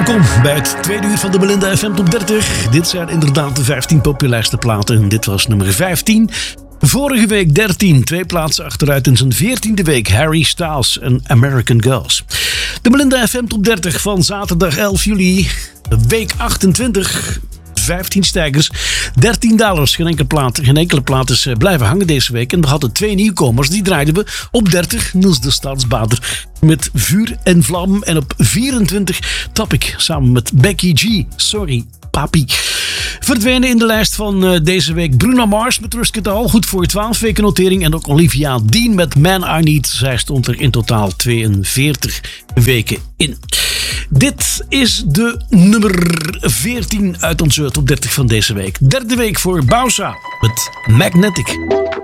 Welkom bij het tweede uur van de Belinda FM Top 30. Dit zijn inderdaad de 15 populairste platen. Dit was nummer 15. Vorige week 13, 2 plaatsen achteruit in zijn 14e week. Harry Styles en American Girls. De Belinda FM Top 30 van zaterdag 11 juli. Week 28. 15 stijgers, $13. Geen enkele plaat is blijven hangen deze week. En we hadden 2 nieuwkomers, die draaiden we op 30. Niels de Stadsbader met Vuur en Vlam. En op 24 tap ik samen met Becky G. Sorry, papi. Verdwenen in de lijst van deze week Bruno Mars met Rusk It All. Goed voor 12 weken notering. En ook Olivia Dean met Man I Need. Zij stond er in totaal 42 weken in. Dit is de nummer 14 uit onze top 30 van deze week. Derde week voor Bausa met Magnetic.